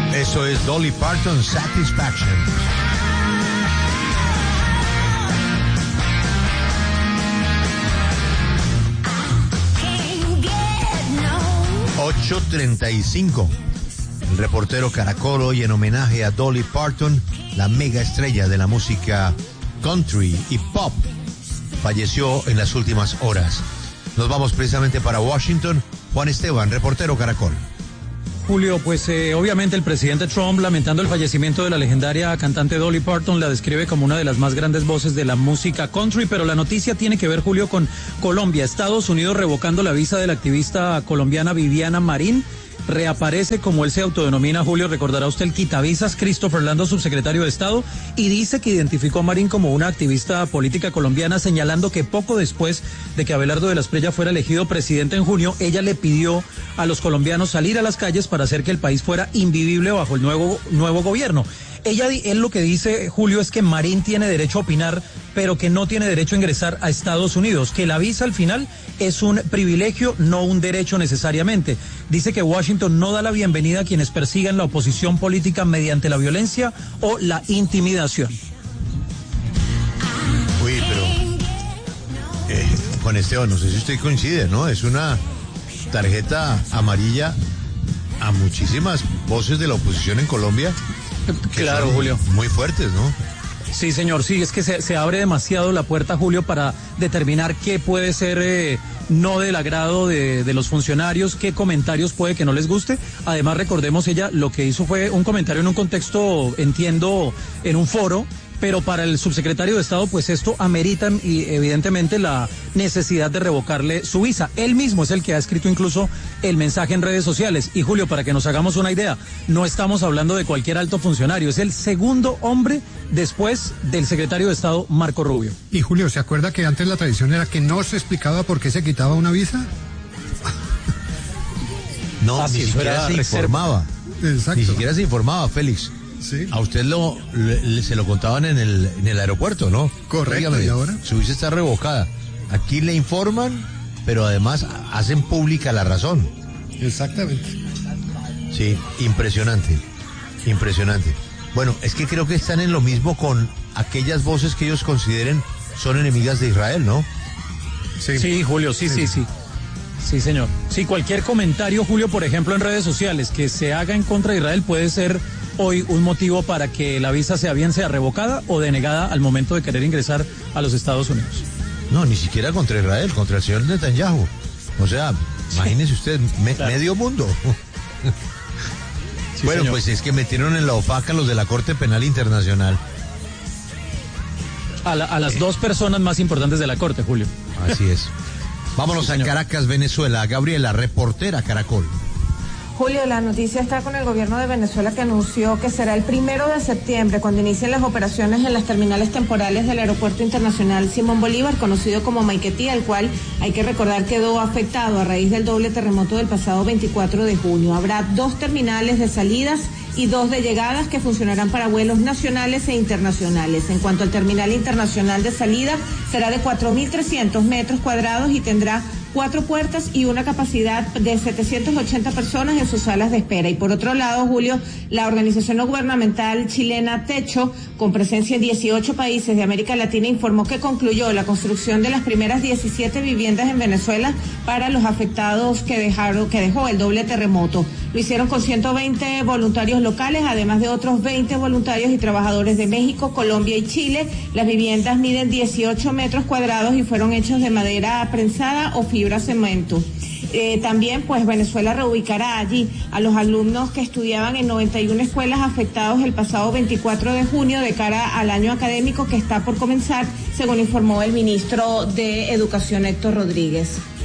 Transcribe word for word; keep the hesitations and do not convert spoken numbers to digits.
Eso es Dolly Parton, Satisfaction. ocho treinta y cinco. El reportero Caracol hoy en homenaje a Dolly Parton, la mega estrella de la música country y pop. Falleció en las últimas horas. Nos vamos precisamente para Washington. Juan Esteban, reportero Caracol. Julio, pues eh, obviamente el presidente Trump, lamentando el fallecimiento de la legendaria cantante Dolly Parton, la describe como una de las más grandes voces de la música country, pero la noticia tiene que ver, Julio, con Colombia. Estados Unidos revocando la visa de la activista colombiana Viviana Marín. Reaparece, como él se autodenomina, Julio, recordará usted, el quitavisas Christopher Lando, subsecretario de Estado, y dice que identificó a Marín como una activista política colombiana, señalando que poco después de que Abelardo de la Espriella fuera elegido presidente en junio, ella le pidió a los colombianos salir a las calles para hacer que el país fuera invivible bajo el nuevo, nuevo gobierno. Ella, él lo que dice, Julio, es que Marín tiene derecho a opinar, pero que no tiene derecho a ingresar a Estados Unidos, que la visa al final es un privilegio, no un derecho necesariamente. Dice que Washington no da la bienvenida a quienes persigan la oposición política mediante la violencia o la intimidación. Uy, pero eh, Juan Esteban, no sé si usted coincide, ¿no? Es una tarjeta amarilla a muchísimas voces de la oposición en Colombia. Claro, Julio. Muy fuertes, ¿no? Sí, señor, sí, es que se, se abre demasiado la puerta, Julio, para determinar qué puede ser eh, no del agrado de, de los funcionarios, qué comentarios puede que no les guste. Además, recordemos, ella lo que hizo fue un comentario en un contexto, entiendo, en un foro, pero para el subsecretario de Estado, pues esto amerita y evidentemente la necesidad de revocarle su visa. Él mismo es el que ha escrito incluso el mensaje en redes sociales. Y Julio, para que nos hagamos una idea, no estamos hablando de cualquier alto funcionario, es el segundo hombre después del secretario de Estado, Marco Rubio. Y Julio, ¿se acuerda que antes la tradición era que no se explicaba por qué se quitaba una visa? No, Así ni siquiera se reserva. informaba. Exacto. Ni siquiera se informaba, Félix. Sí. A usted lo, le, se lo contaban en el, en el aeropuerto, ¿no? Correcto, Dígame, ¿y ahora? Su visa está revocada. Aquí le informan, pero además hacen pública la razón. Exactamente. Sí, impresionante, impresionante. Bueno, es que creo que están en lo mismo con aquellas voces que ellos consideren son enemigas de Israel, ¿no? Sí, sí Julio, sí, sí, sí, sí. Sí, señor. Sí, cualquier comentario, Julio, por ejemplo, en redes sociales que se haga en contra de Israel puede ser hoy un motivo para que la visa sea bien sea revocada o denegada al momento de querer ingresar a los Estados Unidos. No, ni siquiera contra Israel, contra el señor Netanyahu. O sea, imagínese usted, me, claro. medio mundo. Sí, bueno, señor. Pues es que metieron en la ofaca los de la Corte Penal Internacional. A, la, a las dos personas más importantes de la Corte, Julio. Así es. Vámonos sí, a Caracas, Venezuela. Gabriela, reportera Caracol. Julio, la noticia está con el gobierno de Venezuela, que anunció que será el primero de septiembre cuando inicien las operaciones en las terminales temporales del Aeropuerto Internacional Simón Bolívar, conocido como Maiquetía, el cual, hay que recordar, quedó afectado a raíz del doble terremoto del pasado veinticuatro de junio. Habrá dos terminales de salidas y dos de llegadas que funcionarán para vuelos nacionales e internacionales. En cuanto al terminal internacional de salida, será de cuatro mil trescientos metros cuadrados y tendrá cuatro puertas y una capacidad de setecientas ochenta personas en sus salas de espera. Y por otro lado, Julio, la organización no gubernamental chilena Techo, con presencia en dieciocho países de América Latina, informó que concluyó la construcción de las primeras diecisiete viviendas en Venezuela para los afectados que dejaron, que dejó el doble terremoto. Lo hicieron con ciento veinte voluntarios locales, además de otros veinte voluntarios y trabajadores de México, Colombia y Chile. Las viviendas miden dieciocho metros cuadrados y fueron hechas de madera prensada o fibra cemento. Eh, también, pues, Venezuela reubicará allí a los alumnos que estudiaban en noventa y una escuelas afectados el pasado veinticuatro de junio de cara al año académico que está por comenzar, según informó el ministro de Educación, Héctor Rodríguez.